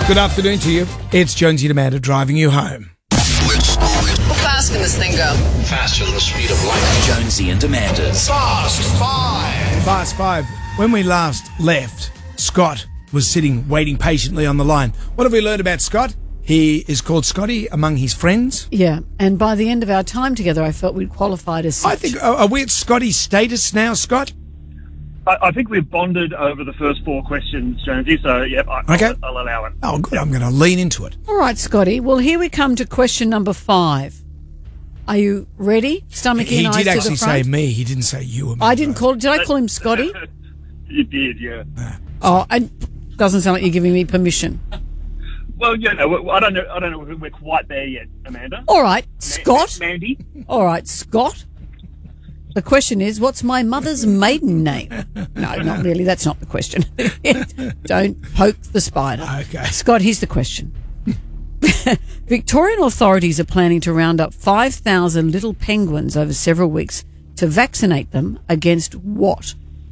Good afternoon to you. It's Jonesy and Amanda driving you home. How fast can this thing go? Faster than the speed of light. Jonesy and Amanda's Fast Five. Fast Five. When we last left, Scott was sitting waiting patiently on the line. What have we learned about Scott? He is called Scotty among his friends. Yeah, and by the end of our time together, I felt we'd qualified as such. I think, are we at Scotty's status now, Scott? I think we've bonded over the first four questions, Jonesy, so, yep, I'll allow it. Oh, good. I'm going to lean into it. All right, Scotty. Well, here we come to question number 5. Are you ready? Stomach in, He eyes did to the actually front. say me. He didn't say you. I didn't call. Did I call him Scotty? You did, yeah. Oh, it doesn't sound like you're giving me permission. Well, you know, I don't know if we're quite there yet, Amanda. All right, Scott. Mandy. All right, Scott. The question is, what's my mother's maiden name? No, not really. That's not the question. Don't poke the spider. Okay. Scott, here's the question. Victorian authorities are planning to round up 5,000 little penguins over several weeks to vaccinate them against what?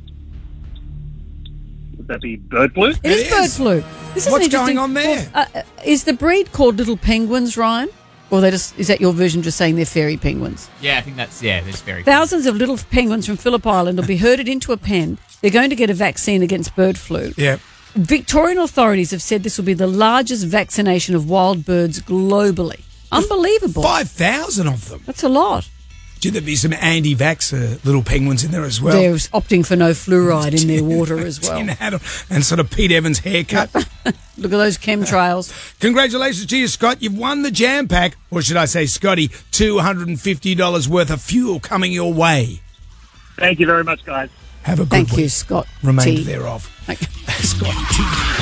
Would that be bird flu? It is bird flu. This is What's interesting. going on there? Well, is the breed called little penguins, Ryan? Or is that your version just saying they're fairy penguins? Yeah, I think there's fairy Thousands of little penguins from Phillip Island will be herded into a pen. They're going to get a vaccine against bird flu. Yeah. Victorian authorities have said this will be the largest vaccination of wild birds globally. Unbelievable. 5,000 of them. That's a lot. Should there be some anti-vaxxer little penguins in there as well? They're opting for no fluoride in their water as well. Tin hat on and sort of Pete Evans haircut. Look at those chemtrails. Congratulations to you, Scott. You've won the Jam Pack, or should I say, Scotty, $250 worth of fuel coming your way. Thank you very much, guys. Have a good Thank week. you, Scott. Remain T. thereof. Okay. Scott T.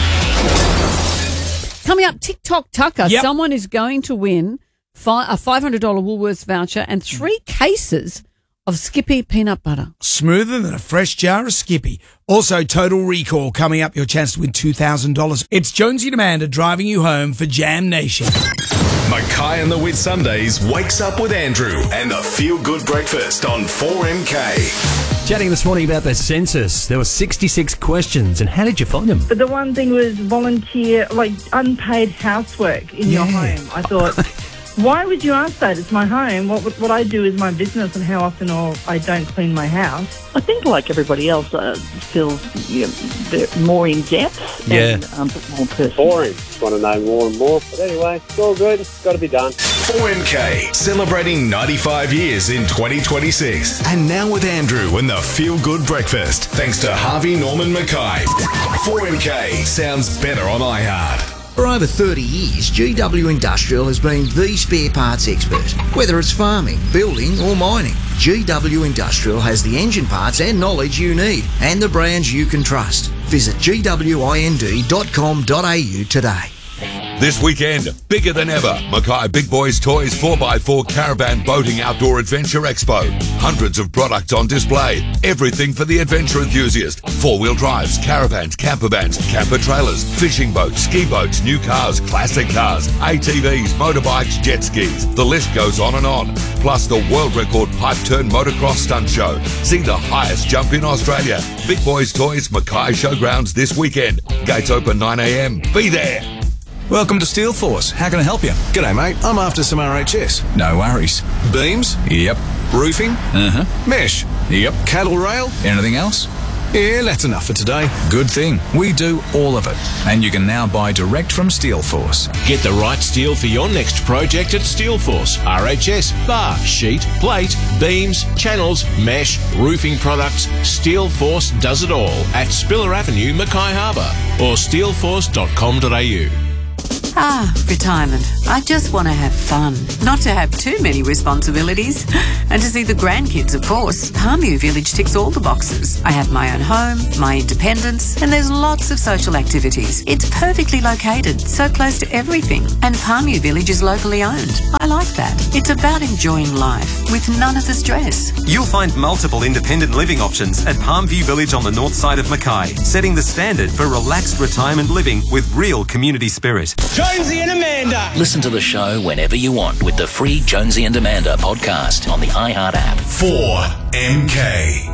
Coming up, TikTok Tucker. Yep. Someone is going to win a $500 Woolworths voucher and 3 cases of Skippy peanut butter. Smoother than a fresh jar of Skippy. Also, Total Recall coming up. Your chance to win $2,000. It's Jonesy and Amanda driving you home for Jam Nation. Mackay and the Wit Sundays wakes up with Andrew and the Feel Good Breakfast on 4MK. Chatting this morning about the census. There were 66 questions, and how did you find them? But the one thing was volunteer, like unpaid housework in your home. I thought, why would you ask that? It's my home. What I do is my business, and how often I don't clean my house. I think, like everybody else, feels they're more in depth and more personal. Boring. Just want to know more and more. But anyway, it's all good. It's got to be done. 4MK, celebrating 95 years in 2026. And now with Andrew and the Feel Good Breakfast. Thanks to Harvey Norman Mackay. 4MK sounds better on iHeart. For over 30 years, GW Industrial has been the spare parts expert. Whether it's farming, building or mining, GW Industrial has the engine parts and knowledge you need and the brands you can trust. Visit gwind.com.au today. This weekend, bigger than ever, Mackay Big Boys Toys 4x4 Caravan Boating Outdoor Adventure Expo. Hundreds of products on display. Everything for the adventure enthusiast. Four-wheel drives, caravans, camper vans, camper trailers, fishing boats, ski boats, new cars, classic cars, ATVs, motorbikes, jet skis. The list goes on and on. Plus the world record pipe turn motocross stunt show. See the highest jump in Australia. Big Boys Toys Mackay Showgrounds this weekend. Gates open 9 a.m. Be there. Welcome to Steel Force. How can I help you? G'day, mate. I'm after some RHS. No worries. Beams? Yep. Roofing? Uh-huh. Mesh? Yep. Cattle rail? Anything else? Yeah, that's enough for today. Good thing. We do all of it. And you can now buy direct from Steel Force. Get the right steel for your next project at Steel Force. RHS, bar, sheet, plate, beams, channels, mesh, roofing products. Steel Force does it all at Spiller Avenue, Mackay Harbour or steelforce.com.au. Ah, retirement. I just want to have fun, not to have too many responsibilities. And to see the grandkids, of course. Palmview Village ticks all the boxes. I have my own home, my independence, and there's lots of social activities. It's perfectly located, so close to everything. And Palmview Village is locally owned. I like that. It's about enjoying life with none of the stress. You'll find multiple independent living options at Palmview Village on the north side of Mackay, setting the standard for relaxed retirement living with real community spirit. Jonesy and Amanda. Listen to the show whenever you want with the free Jonesy and Amanda podcast on the iHeart app. 4MK.